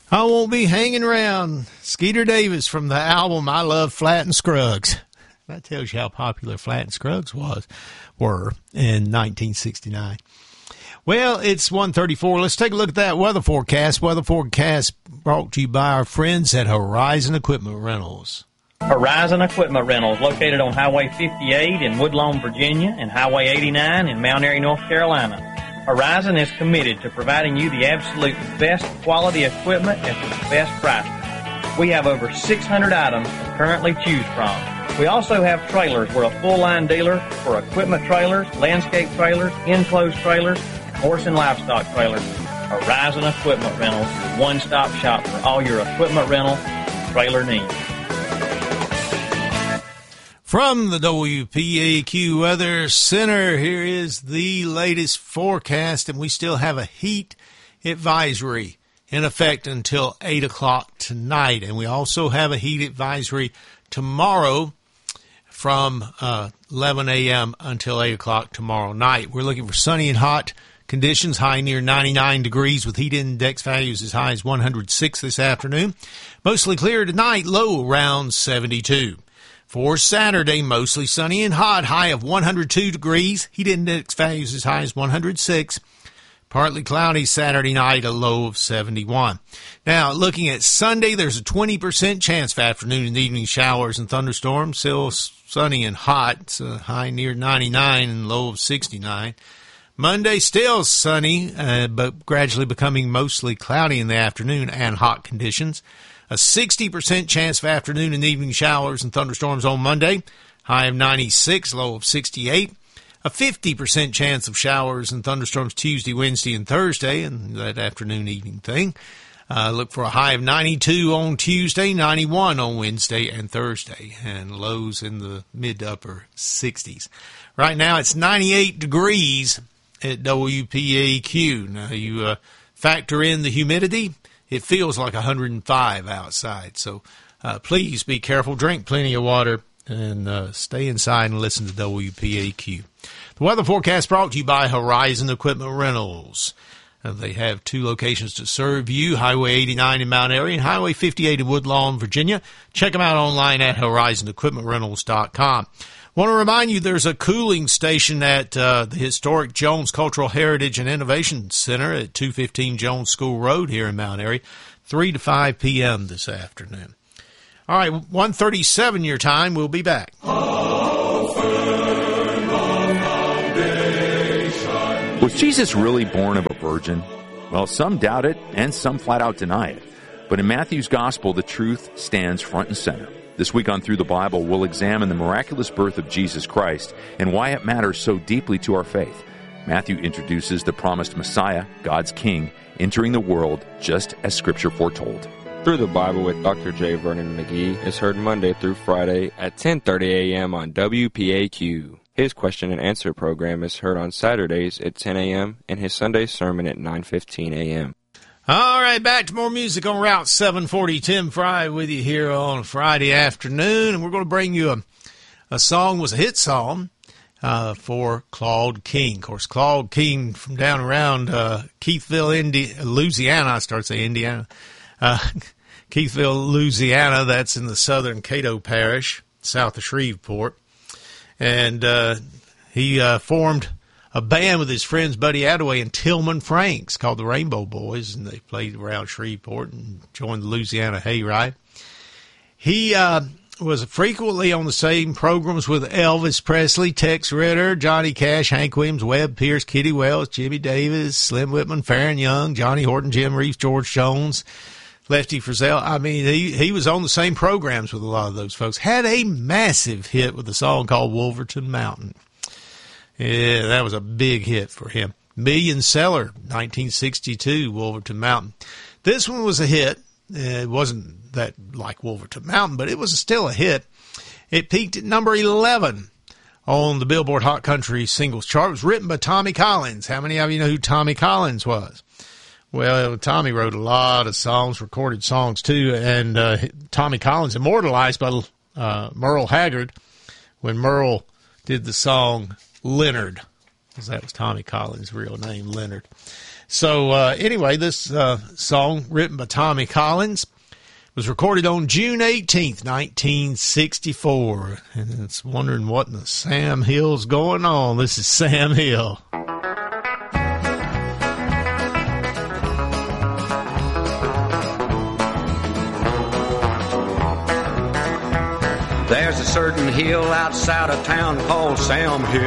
I won't be hanging around. Skeeter Davis from the album I Love Flat and Scruggs. That tells you how popular Flat and Scruggs were in 1969. Well, it's 1:34. Let's take a look at that weather forecast. Weather forecast brought to you by our friends at Horizon Equipment Rentals. Horizon Equipment Rentals, located on Highway 58 in Woodlawn, Virginia, and Highway 89 in Mount Airy, North Carolina. Horizon is committed to providing you the absolute best quality equipment at the best price. We have over 600 items to currently choose from. We also have trailers. We're a full-line dealer for equipment trailers, landscape trailers, enclosed trailers, and horse and livestock trailers. Horizon Equipment Rentals, one-stop shop for all your equipment rental and trailer needs. From the WPAQ Weather Center, here is the latest forecast, and we still have a heat advisory in effect until 8 o'clock tonight. And we also have a heat advisory tomorrow from 11 a.m. until 8 o'clock tomorrow night. We're looking for sunny and hot conditions, high near 99 degrees with heat index values as high as 106 this afternoon. Mostly clear tonight, low around 72. For Saturday, mostly sunny and hot, high of 102 degrees, heat index values as high as 106. Partly cloudy Saturday night, a low of 71. Now, looking at Sunday, there's a 20% chance for afternoon and evening showers and thunderstorms. Still sunny and hot. It's a high near 99 and low of 69. Monday, still sunny, but gradually becoming mostly cloudy in the afternoon and hot conditions. A 60% chance for afternoon and evening showers and thunderstorms on Monday. High of 96, low of 68. A 50% chance of showers and thunderstorms Tuesday, Wednesday, and Thursday, and that afternoon, evening thing. Look for a high of 92 on Tuesday, 91 on Wednesday and Thursday, and lows in the mid to upper 60s. Right now, it's 98 degrees at WPAQ. Now, you factor in the humidity. It feels like 105 outside, so please be careful. Drink plenty of water and stay inside and listen to WPAQ. The weather forecast brought to you by Horizon Equipment Rentals. They have two locations to serve you, Highway 89 in Mount Airy and Highway 58 in Woodlawn, Virginia. Check them out online at horizonequipmentrentals.com. Want to remind you there's a cooling station at the historic Jones Cultural Heritage and Innovation Center at 215 Jones School Road here in Mount Airy, 3 to 5 p.m. this afternoon. All right, 1:37 your time. We'll be back. Was Jesus really born of a virgin? Well, some doubt it, and some flat out deny it. But in Matthew's Gospel, the truth stands front and center. This week on Through the Bible, we'll examine the miraculous birth of Jesus Christ and why it matters so deeply to our faith. Matthew introduces the promised Messiah, God's King, entering the world just as Scripture foretold. Through the Bible with Dr. J. Vernon McGee is heard Monday through Friday at 10:30 a.m. on WPAQ. His question and answer program is heard on Saturdays at 10 a.m. and his Sunday sermon at 9:15 a.m. All right, back to more music on Route 740. Tim Fry with you here on Friday afternoon, and we're going to bring you a song, was a hit song for Claude King. Of course, Claude King from down around Keithville, Louisiana. I started saying Indiana. Keithville, Louisiana. That's in the southern Cato Parish, south of Shreveport. And he formed a band with his friends Buddy Attaway and Tillman Franks called the Rainbow Boys, and they played around Shreveport and joined the Louisiana Hayride. He was frequently on the same programs with Elvis Presley, Tex Ritter, Johnny Cash, Hank Williams, Webb Pierce, Kitty Wells, Jimmy Davis, Slim Whitman, Farron Young, Johnny Horton, Jim Reeves, George Jones, Lefty Frizzell. I mean, he was on the same programs with a lot of those folks. Had a massive hit with a song called Wolverton Mountain. Yeah, that was a big hit for him. Million seller, 1962, Wolverton Mountain. This one was a hit. It wasn't that like Wolverton Mountain, but it was still a hit. It peaked at number 11 on the Billboard Hot Country Singles Chart. It was written by Tommy Collins. How many of you know who Tommy Collins was? Well, Tommy wrote a lot of songs, recorded songs too, and Tommy Collins immortalized by Merle Haggard when Merle did the song Leonard, because that was Tommy Collins' real name, Leonard. So anyway, this song written by Tommy Collins was recorded on June 18th, 1964. And it's wondering what in the Sam Hill's going on. This is Sam Hill. There's a certain hill outside of town called Sam Hill.